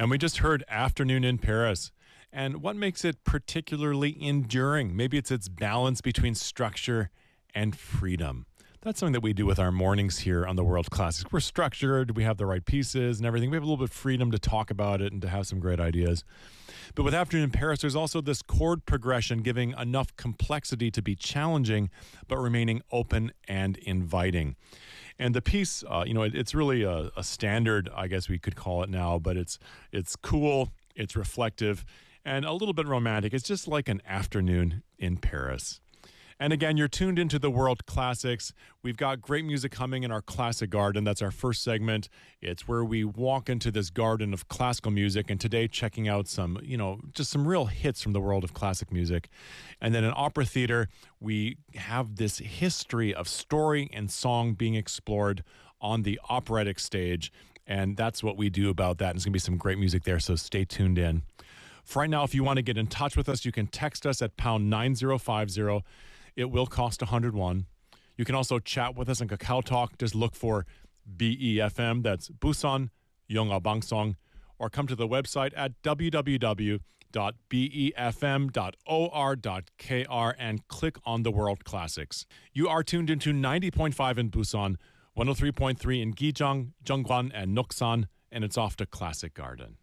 And we just heard Afternoon in Paris. And what makes it particularly enduring? Maybe it's its balance between structure and freedom. That's something that we do with our mornings here on the World Classics. We're structured, we have the right pieces and everything. We have a little bit of freedom to talk about it and to have some great ideas. But with Afternoon in Paris, there's also this chord progression giving enough complexity to be challenging, but remaining open and inviting. And the piece, it's really a standard, I guess we could call it now, but it's cool, it's reflective, and a little bit romantic. It's just like an afternoon in Paris. And again, you're tuned into the World Classics. We've got great music coming in our Classic Garden. That's our first segment. It's where we walk into this garden of classical music. And today, checking out some, just some real hits from the world of classic music. And then in Opera Theater, we have this history of story and song being explored on the operatic stage. And that's what we do about that. And there's going to be some great music there, so stay tuned in. For right now, if you want to get in touch with us, you can text us at pound 9050. It will cost 101. You can also chat with us on Kakao Talk. Just look for BEFM. That's Busan Yonga Bangsong. Or come to the website at www.befm.or.kr and click on the World Classics. You are tuned into 90.5 in Busan, 103.3 in Gijang, Zhongguan, and Noksan, and it's off to Classic Garden.